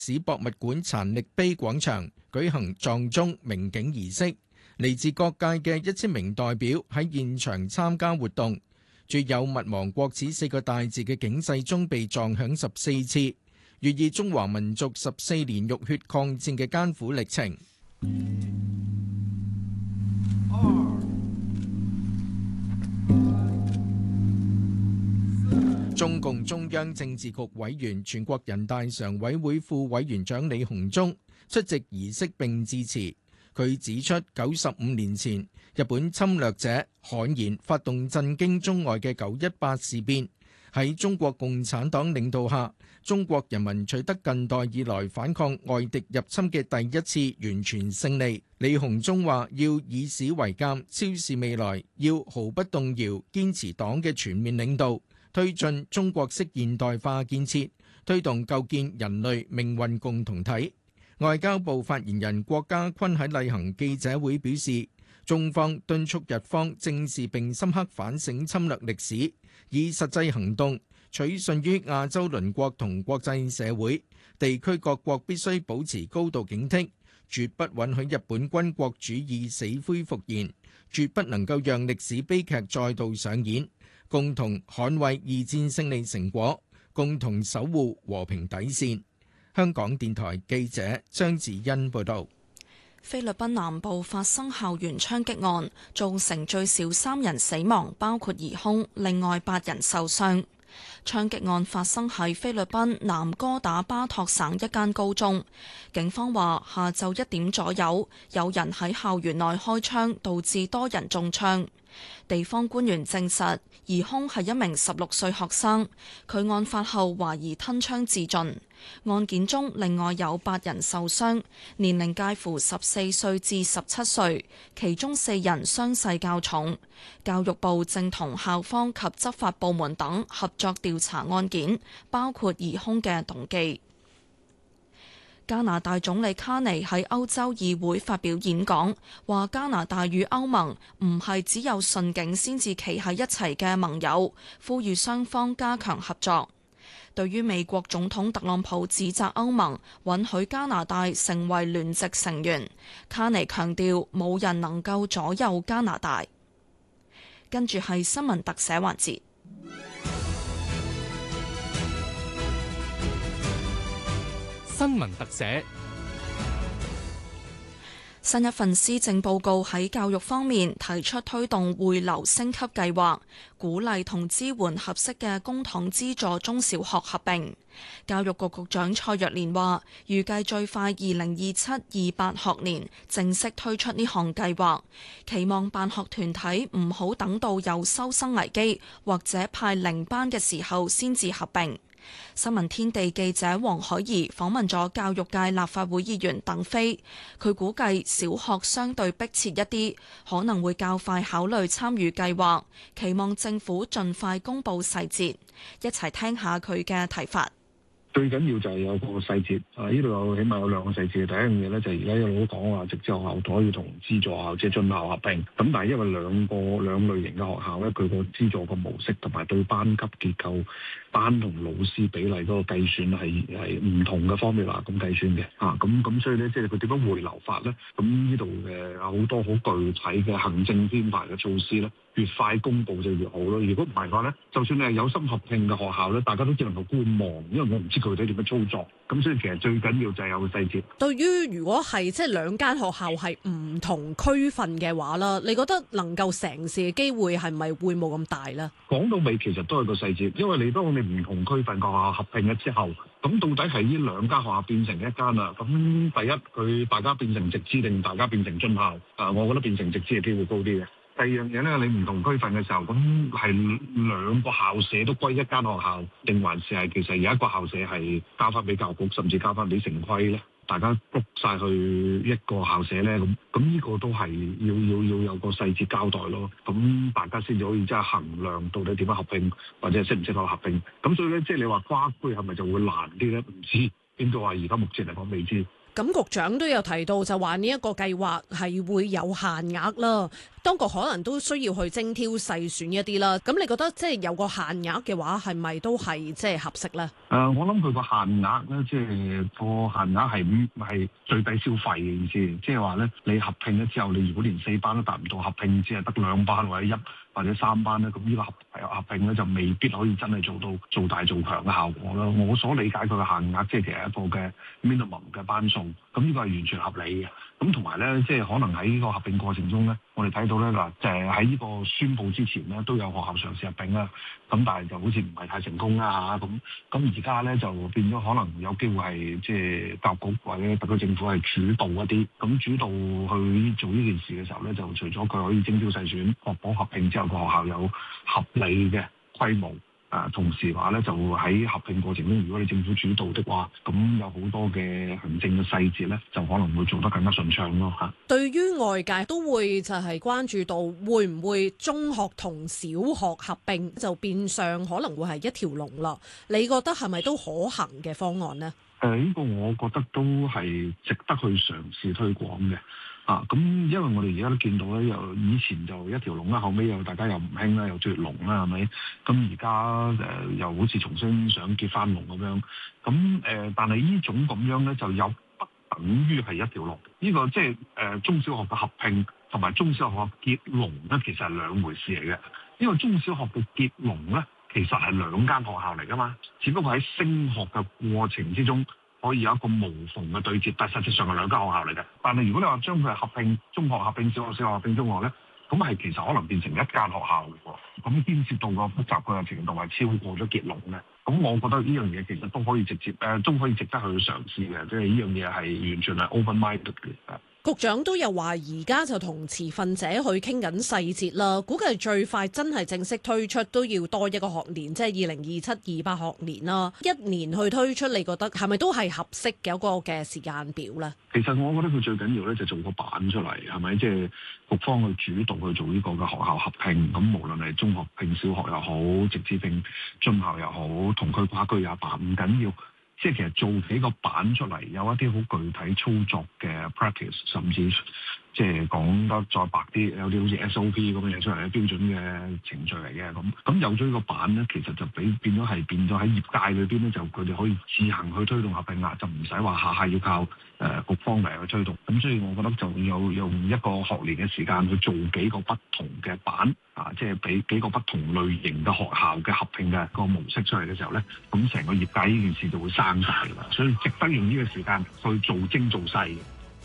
史博物館殘歷碑廣場舉行撞鐘鳴警儀式，嚟自各界嘅1000名代表喺現場參加活動。著有勿忘國恥4個大字嘅警世鐘被撞響14次，寓意中華民族14年浴血抗戰嘅艱苦歷程。中共中央政治局委員、全國人大常委會副委員長李鴻忠出席儀式並致辭。佢指出，95年前日本侵略者悍然發動震驚中外嘅918事變，喺中國共產黨領導下，中國人民取得近代以來反抗外敵入侵嘅第一次完全勝利。李鴻忠話：要以史為鑑，超視未來，要毫不動搖堅持黨嘅全面領導，推進中國式現代化建設，推動構建人類命運共同體。外交部發言人郭家坤喺例行記者會表示，中方敦促日方正視並深刻反省侵略歷史，以實際行動取信於亞洲鄰國同國際社會，地區各國必須保持高度警惕，絕不允許日本軍國主義死灰復燃，絕不能夠讓歷史悲劇再度上演，共同捍衛二戰勝利成果，共同守護和平底線。香港電台記者張子欣報道。 菲律賓南部發生校園槍擊案，造成最少3人死亡，包括疑兇，另外8人受傷。槍擊案發生喺菲律賓南哥打巴托省一間高中，警方話下晝1點左右，有人喺校園內開槍，導致多人中槍。地方官員證實，疑兇係一名16歲學生，佢案發後懷疑吞槍自盡。案件中另外有8人受傷，年齡介乎14歲至17歲，其中4人傷勢較重。教育部正同校方及執法部門等合作調查案件，包括疑兇嘅動機。加拿大總理卡尼喺歐洲議會發表演講，話加拿大與歐盟唔係只有順境先至企喺一齊嘅盟友，呼籲雙方加強合作。對於美國總統特朗普指責歐盟允許加拿大成為聯席成員，卡尼強調冇人能夠左右加拿大。跟住係新聞特寫環節。 新聞特寫。 新一份施政報告喺教育方面提出推動匯流升級計劃，鼓勵同支援合適嘅公帑資助中小學合併。教育局局長蔡若蓮話，預計最快2027-28學年正式推出呢項計劃，期望辦學團體唔好等到有收生危機或者派零班嘅時候先至合併。新聞天地記者黃海怡訪問咗教育界立法會議員鄧飛，佢估計小學相對迫切一啲，可能會較快考慮參與計劃，期望政府盡快公布細節。一齊聽下佢嘅睇法。 最緊要就係有個細節，呢度有起碼有2個細節。第一樣嘢咧就係而家一路都講話直資學校可以同資助學校即係津校合併，咁但係因為兩類型嘅學校咧，佢個資助個模式同埋對班級結構、班同老師比例嗰個計算係唔同嘅方面啦，咁計算嘅咁所以咧即係佢點樣回流法咧？咁呢度有好多好具體嘅行政編排嘅措施咧，越快公佈就越好咯。如果唔係嘅話咧，就算你係有心合併嘅學校咧，大家都只能夠觀望，因為我唔知佢哋點樣操作。咁所以其實最緊要就係有個細節。 對於如果係即係2間學校係唔同區份嘅話啦，你覺得能夠成事嘅機會係咪會冇咁大咧？ 講到尾其實都係個細節，因為你當你唔同區份學校合併咗之後，咁到底係呢2間學校變成一間啦。咁第一佢大家變成直資定大家變成津校？我覺得變成直資嘅機會高啲嘅。第二樣嘢咧，你唔同區份嘅時候，咁係2個校舍都歸一間學校，定還是係其實有一個校舍係交翻俾教育局，甚至交翻俾城規咧？大家谷晒去一個校舍咧，咁呢個都係要有個細節交代咯。咁大家先至可以真係衡量到底點樣合併，或者適唔適合合併。咁所以咧，即係你話跨區係咪就會難啲咧？唔知，邊度話而家目前嚟講未知。 咁局長都有提到，就話呢一個計劃係會有限額啦。 當局可能都需要去精挑細選一啲啦。咁你覺得即係有個限額嘅話，係咪都係即係合適咧？ 我諗佢個限額咧，即係個限額係最低消費嘅意思，即係話咧，你合併咗之後，你如果連4班都達唔到，合併只係得2班或者1或者3班咧，咁呢個合併咧就未必可以真係做到做大做強嘅效果啦。我所理解佢嘅限額，即係其實一個嘅 minimum 嘅班數，咁呢個係完全合理嘅。咁同埋咧，即係可能喺呢個合併過程中咧，我哋睇到咧嗱，就係喺呢個宣佈之前咧，都有學校嘗試合併啦。咁但係就好似唔係太成功啦嚇。咁而家咧就變咗可能有機會係即係教育局或者特區政府係主導一啲，咁主導去做呢件事嘅時候咧，就除咗佢可以精挑細選，確保合併之後個學校有合理嘅規模。同時話咧，就喺合併過程中，如果你政府主導的話，咁有好多嘅行政嘅細節咧，就可能會做得更加順暢咯嚇。 對於外界都會就係關注到，會唔會中學同小學合併就變相可能會係一條龍啦？你覺得係咪都可行嘅方案呢？ 呢個我覺得都係值得去嘗試推廣嘅。咁因為我哋而家都見到咧，又以前就一條龍啦，後尾又大家又唔興啦，又脫龍啦，係咪？咁而家又好似重新想結翻龍咁樣。咁但係呢種咁樣咧，就有不等於係一條龍。呢個即係中小學嘅合併同埋中小學結龍咧，其實係兩回事嚟嘅。因為中小學嘅結龍咧，其實係2間學校嚟噶嘛，只不過喺升學嘅過程之中，可以有一個無縫嘅對接，但係實際上係2間學校嚟嘅。但係如果你話將佢係合併中學合併小學，小學合併中學咧，咁係其實可能變成1間學校嘅喎。咁牽涉到個複雜嘅程度係超過咗結論咧。咁我覺得呢樣嘢其實都可以直接都可以值得去嘗試嘅，即係呢樣嘢係完全係 open minded 嘅。 局長都有話，而家就同持份者去傾緊細節啦。估計最快真係正式推出都要多一個學年，即係2027-28學年啦。1年去推出，你覺得係咪都係合適嘅一個嘅時間表呢？ 其實我覺得佢最緊要咧就做個版出嚟，係咪？即係局方去主動去做呢個嘅學校合併，咁無論係中學併小學又好，直接併中校又好，同區跨區也罷，唔緊要。即係其實做幾個版出嚟，有一啲好具體操作嘅 practice， 甚至即係講得再白啲，有啲好似 SOP 咁嘅嘢出嚟嘅標準嘅程序嚟嘅。咁有咗呢個版咧，其實就變咗喺業界裏邊咧，就佢哋可以自行去推動合併啦，就唔使話下下要靠局方嚟去推動。咁所以我覺得就有用一個學年嘅時間去做幾個不同嘅版。即係俾幾個不同類型嘅學校嘅合併嘅個模式出嚟嘅時候咧，咁成個業界呢件事就會生晒㗎啦，所以值得用呢個時間去做精做細。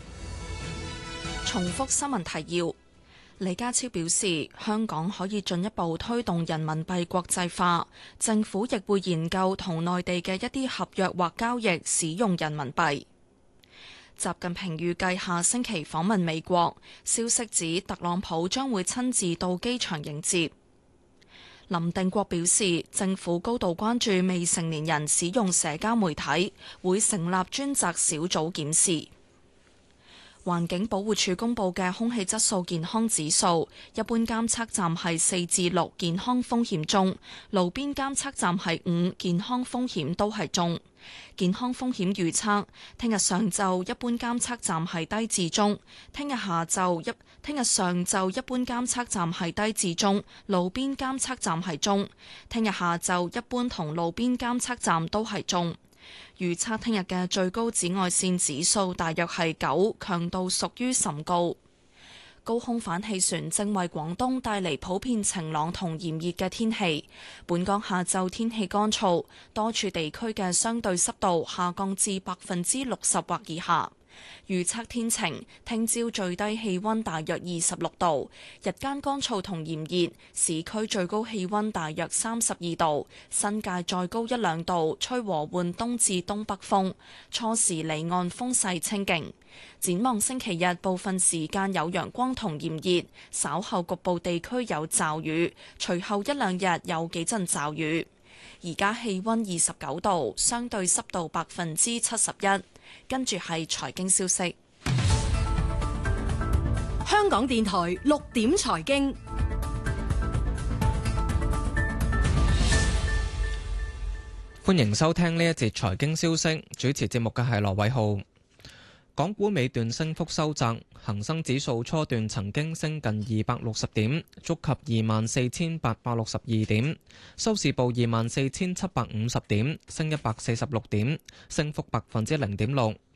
重複新聞提要：李家超表示，香港可以進一步推動人民幣國際化，政府亦會研究同內地嘅一啲合約或交易使用人民幣。習近平預計下星期訪問美國，消息指特朗普將會親自到機場迎接。林定國表示，政府高度關注未成年人使用社交媒體，會成立專責小組檢視。環境保護署公布嘅空氣質素健康指數，一般監測站係4至6，健康風險中；路邊監測站係5，健康風險都係中。健康風險預測：聽日上晝一般監測站係低至中，聽日上晝一般監測站係低至中，路邊監測站係中。聽日下晝一般同路邊監測站都係中。預測聽日嘅最高紫外線指數大約係9，強度屬於甚高。高空反氣旋正為廣東帶嚟普遍晴朗同炎熱嘅天氣。本港下晝天氣乾燥，多處地區嘅相對濕度下降至60%或以下。預測天晴，聽朝最低氣溫大約26度，日間乾燥同炎熱，市區最高氣溫大約32度，新界再高1-2度，吹和緩東至東北風，初時離岸風勢清勁。展望星期日，部分時間有陽光同炎熱，稍後局部地區有驟雨，隨後1-2日有幾陣驟雨。而家氣溫29度，相對濕度71%。跟住係財經消息。 香港電台6點財經， 歡迎收聽呢一節財經消息。主持節目嘅係羅偉浩。 港股尾段升幅收窄，恒生指數初段曾經升近260點，觸及24,862點，收市報24,750點，升146點，升幅0.6%。